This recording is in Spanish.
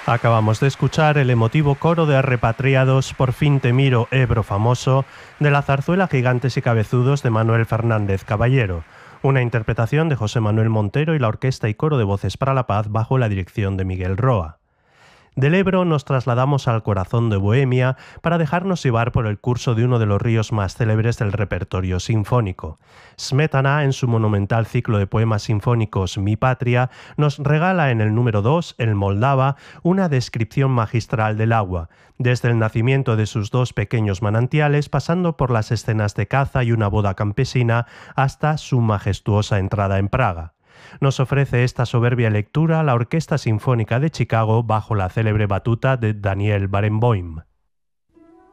Acabamos de escuchar el emotivo coro de Repatriados, Por fin te miro, Ebro famoso, de la zarzuela Gigantes y Cabezudos de Manuel Fernández Caballero, una interpretación de José Manuel Montero y la Orquesta y Coro de Voces para la Paz bajo la dirección de Miguel Roa. Del Ebro nos trasladamos al corazón de Bohemia para dejarnos llevar por el curso de uno de los ríos más célebres del repertorio sinfónico. Smetana, en su monumental ciclo de poemas sinfónicos Mi Patria, nos regala en el número 2, El Moldava, una descripción magistral del agua, desde el nacimiento de sus dos pequeños manantiales, pasando por las escenas de caza y una boda campesina, hasta su majestuosa entrada en Praga. Nos ofrece esta soberbia lectura la Orquesta Sinfónica de Chicago bajo la célebre batuta de Daniel Barenboim.